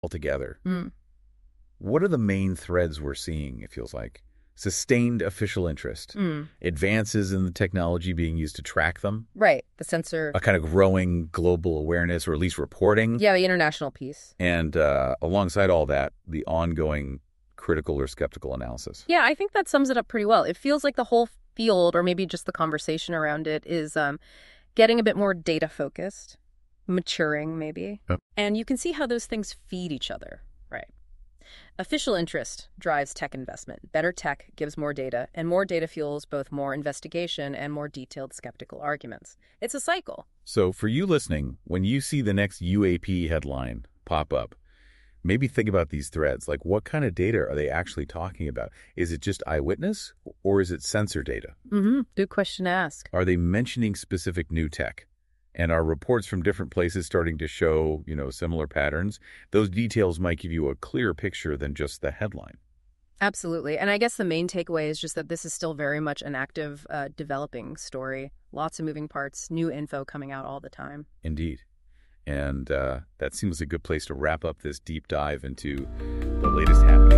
altogether. Mm. What are the main threads we're seeing, it feels like? Sustained official interest, Mm. advances in the technology being used to track them, Right. The sensor. a kind of growing global awareness, or at least reporting, Yeah, the international piece. and alongside all that, the ongoing critical or skeptical analysis. Yeah, I think that sums it up pretty well. It feels like the whole field, or maybe just the conversation around it, is getting a bit more data focused, maturing maybe. Yep. And you can see how those things feed each other, right? Official interest drives tech investment. Better tech gives more data fuels both more investigation and more detailed skeptical arguments. It's a cycle. So for you listening, when you see the next UAP headline pop up, maybe think about these threads. Like, what kind of data are they actually talking about? Is it just eyewitness, or is it sensor data? Good question to ask. Are they mentioning specific new tech? And are reports from different places starting to show, similar patterns? Those details might give you a clearer picture than just the headline. Absolutely. And I guess the main takeaway is just that this is still very much an active, developing story. Lots of moving parts, new info coming out all the time. Indeed. And that seems a good place to wrap up this deep dive into the latest happenings.